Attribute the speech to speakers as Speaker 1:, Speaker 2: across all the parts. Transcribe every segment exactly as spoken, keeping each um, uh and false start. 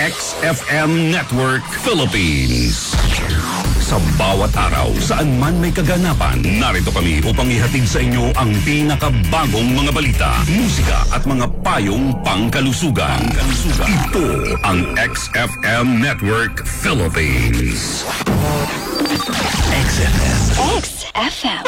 Speaker 1: X F M Network Philippines. Sa bawat araw, saan man may kaganapan, narito kami upang ihatid sa inyo ang pinakabagong mga balita, musika at mga payong pangkalusugan. Pangkalusugan. Ito ang X F M Network Philippines. X F M.
Speaker 2: X F M.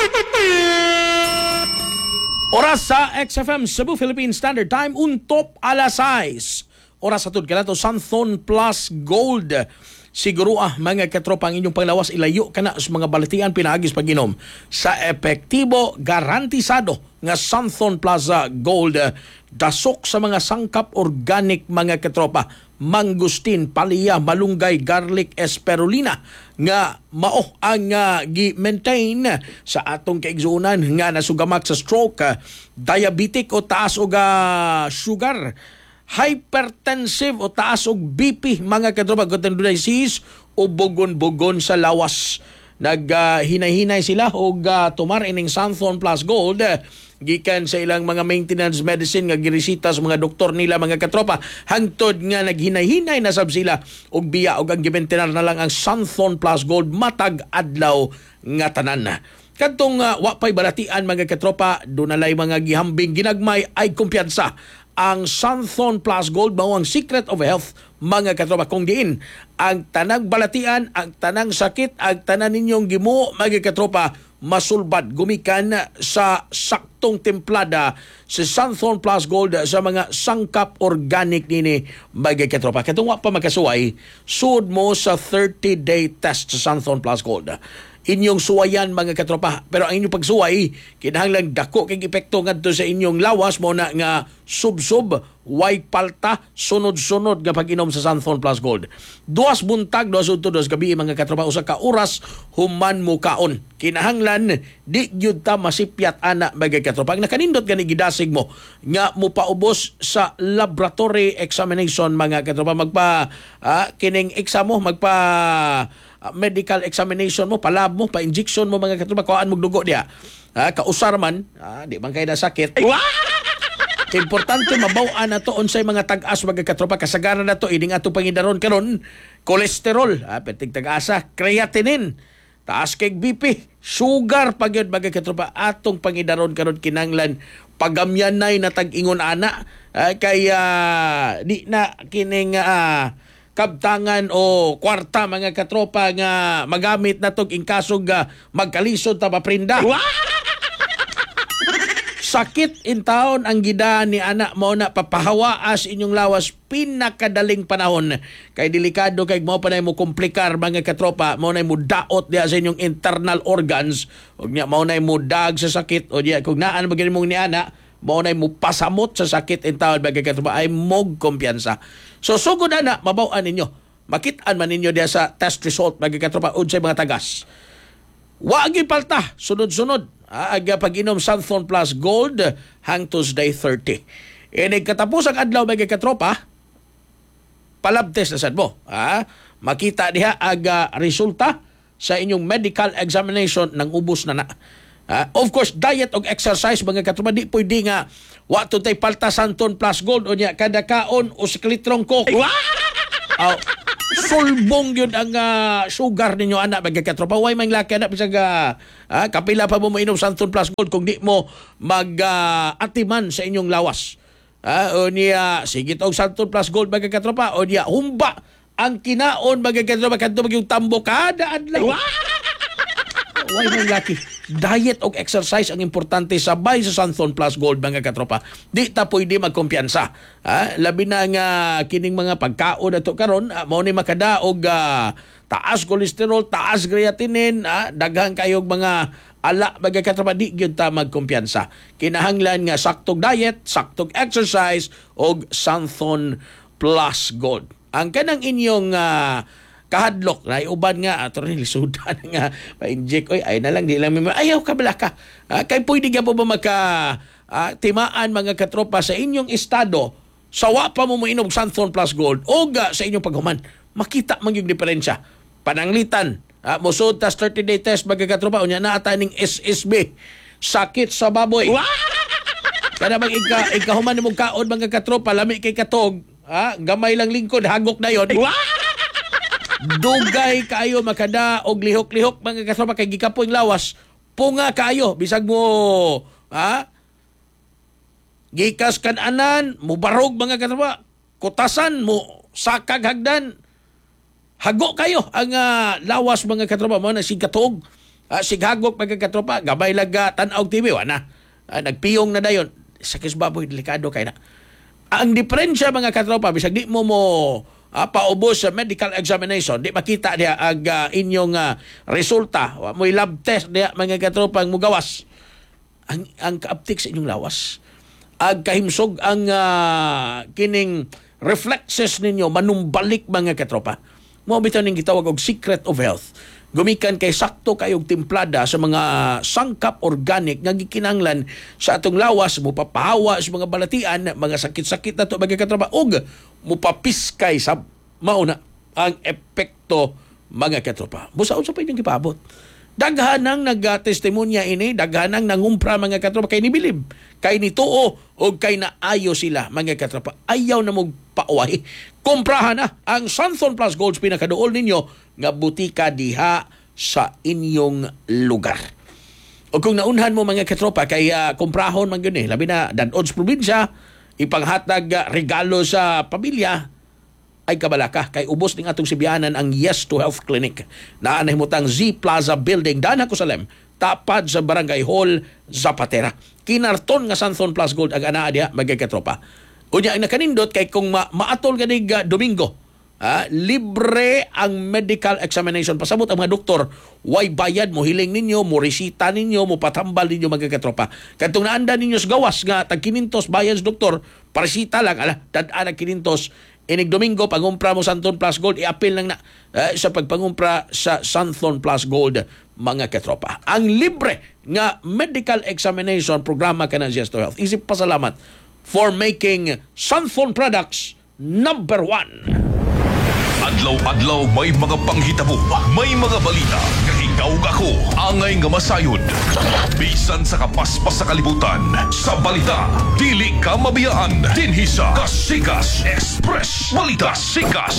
Speaker 3: Oras sa X F M Cebu Philippine Standard Time, untop alas sais. Oras sa tud kanato Santhon Plus Gold. Siguro ah, mga katropa, ang inyong panglawas ilayo ka na sa mga balitian pinagis pag-inom sa epektibo, garantisado nga Santhon Plaza Gold. Dasok sa mga sangkap organic mga katropa. Mangustin, palya, malunggay, garlic, espirulina nga mao ang uh, gi-maintain sa atong kaigsuonan nga nasugamak sa stroke, diabetic o taas og uh, sugar, hypertensive o taas og B P mga katropa, gotong disease o bugon-bugon sa lawas. Naghinay-hinay uh, sila og uh, tumar ining Santhon Plus Gold gikan sa ilang mga maintenance medicine nga giresita sa mga doktor nila mga katropa, hangtod nga naghinay-hinay na sab sila og biya og ang gimentenar na lang ang Santhon Plus Gold matag adlaw nga tanan. Kadtong uh, wa pay balatian mga katropa, dunalay mga gihambing ginagmay ay kumpiyansa. Ang Santhon Plus Gold mao ang secret of health mga katropa, kung diin ang tanang balatian, ang tanang sakit, ang tanan ninyong gimuo mga katropa masulbad gumikan sa saktong templada sa Santhon Plus Gold sa mga sangkap organic nini mga katropa. Katong wa pa makasuway, sud mo sa thirty-day test sa Santhon Plus Gold. Inyong suwayan mga katropa, pero ang inyong pagsuway kinahanglan dako kay epekto ngadto sa inyong lawas mo na nga sub-sub, way palta, sunod-sunod nga pag-inom sa Santhon Plus Gold. Duas buntag, duas unto duas gabi mga katropa, usa ka oras human mo kaon. Kinahanglan di gyud ta masipyat ana mga katropa. Ang nakanindot gani gidasig mo nga mo paubos sa laboratory examination mga katropa, magpa ah, kining exam mo, magpa medical examination mo, palab mo, pa-injection mo mga katropa, kuhaan mo dugo diya. Ha, kausar man, ha, di man kayo na sakit. Importante mabaw-an na to unsay mga tag-as mga katropa, kasagaran na to ining ato pangidaron karon, kolesterol, ha, perting tag-asa, creatinine, taas kay B P, sugar pagyud mga katropa, atong pangidaron karon kinanglan pagamyanay na tag-ingon ana, ha, kaya di na kining uh, kabtangan o kwarta mga katropa nga magamit na tog inkasog uh, magkalisod ta paprinda. Sakit in taon ang gidaan ni anak mo na papahawaas inyong lawas pinakadaling panahon. Kay delikado kay mo pa na mo komplikar mga katropa, mo na mo daot diya sa inyong internal organs, o niya mo na mo dag sa sakit, o diya kung naan magiging mong ni anak, mo na mo pasamot sa sakit in taon mga katropa, ay mog kumpiyansa. So sugod na mabaw-an ninyo, makitaan man ninyo diya sa test result mga katropa unsay mga tagas. Wa gyud palta, sunod-sunod aga pag-inom Santhon Plus Gold hang Tuesday thirty. Ini katapos ang adlaw mga katropa, palab test na sad mo. Ha? Makita diha aga resulta sa inyong medical examination ng ubos na na. Ha? Of course, diet o exercise mga katropa, di pwede nga wa to tay palta Santhon Plus Gold o niya kada kaon o siklitrong coke. Oh, sulbong yun ang uh, sugar ninyo anak mga katropa. Way man laki anak bisag uh, uh, kapila pa mo mainom Santhon Plus Gold kung di mo mag-atiman uh, sa inyong lawas. Uh, o niya sige og Santhon Plus Gold mga katropa, o niya humba ang kinaon mga katropa kadto yung tambo kada adlaw. Way man laki. Diet o exercise ang importante sabay sa Santhon Plus Gold mga katropa. Di ta pwede magkumpiyansa. Ha? Labi na nga kining mga pagkaon ato karon, mao ni makadaog uh, taas kolesterol, taas creatinine, ha? Daghang kayog mga ala mga katropa, di gyud ta magkumpiyansa. Kinahanglan nga saktong diet, saktong exercise og Santhon Plus Gold. Ang kanang inyong uh, kahadlok na uban nga ato rin lisudan nga pa-inject oy ay na lang di lang may ayaw ka bala ka. Ah, kay pwede ka po ba maka ah, timaan mga katropa sa inyong estado sa wa pa mo mainom Santhon Plus Gold o ga sa inyong paghuman, makita man yung diferensya. Pananglitan, ah, musod tas thirty-day test mga katropa, unya na ata ning S S B, sakit sa baboy. Kada mag ika ikahuman mo kaon mga katropa, lami kay katog, Ha? Gamay lang lingkod, hagok na yon. Dugay kayo makada og lihok-lihok mga katropa kay gikapoy lawas. Punga kayo bisag mo ha? Gikas kan anan, mubarog mga katropa. Kutasan mo sakag hagdan. Hago kayo ang uh, lawas mga katropa mo na sig katuog. Uh, sig hagok mga katropa, gabay laga tan-og T V wana. Uh, nagpiyong na dayon. Sakis baboy delikado kay na. Ang diferensya mga katropa bisag di mo mo uh, paubos sa medical examination, di makita dia ang uh, inyong uh, resulta. Mo'y lab test dia mga katropa ang mugawas. Ang ang kaaptik sa inyong lawas. Ag kahimsog ang uh, kining reflexes ninyo manumbalik mga katropa. Mo bitaw ning gitawag og secret of health. Gumikan kay sakto kayong timplada sa mga sangkap organic nga gikinanglan sa atong lawas, mupapahawa sa mga balatian, mga sakit-sakit na to mga katropa ug mupapiskay sa mauna ang epekto mga katropa. Busaon sa pa inyong gipabot. Daghanang nag-testimonya ini, daghanang nangumpra mga katropa kay nibilib, kay nituo o kay naayo sila mga katropa. Ayaw na mong pauwahi. Komprahan na ang Sunthorn Plus Gold's pinakaduol ninyo nga butika diha sa inyong lugar. O kung naunhan mo mga katropa kay uh, komprahon man gyud eh, labi na dan-od sa probinsya, ipanghatag uh, regalo sa pamilya, ay kabalaka kay ubos ning atong sibianan ang Yes to Health Clinic. Naanay mo tang Z Plaza Building, Dana Kusalem, tapad sa Barangay Hall, Zapatera. Kinarton nga Sunthorn Plus Gold ang anaa diha mga katropa. Unya ang nakanindot kay kung ma- maatol ganig uh, Domingo, ah, libre ang medical examination. Pasabot ang mga doktor, way bayad mo hiling ninyo, mo resita ninyo, mo patambal ninyo mga katropa. Katong naanda ninyo sa gawas nga tag kinintos bayad sa doktor, paresita lang ala dad-an ang kinintos. Inig Domingo pangumpra mo Sunthorn Plus Gold, i-appeal lang na uh, sa pagpangumpra sa Sunthorn Plus Gold mga katropa. Ang libre nga medical examination programa ka ng Yes to Health. Isip pasalamat for making Sunthorn products number one.
Speaker 1: Adlaw-adlaw may mga panghitabo, may mga balita. Ikaw ako, angay nga masayod. Bisan sa kapaspas sa kalibutan, sa balita, dili ka mabiyaan. Dinhi sa Kasikas Express. Balita Sikas.